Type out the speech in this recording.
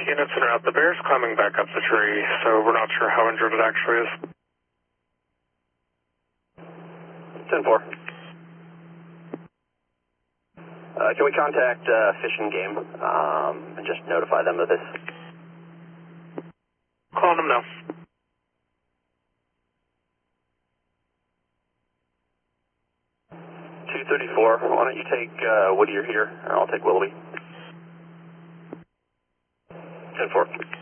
Units en route. The bear's climbing back up the tree, so we're not sure how injured it actually is. 10-4. Can we contact Fish and Game and just notify them of this? Calling them now. 234. Why don't you take Whittier here, and I'll take Willoughby. 10-4.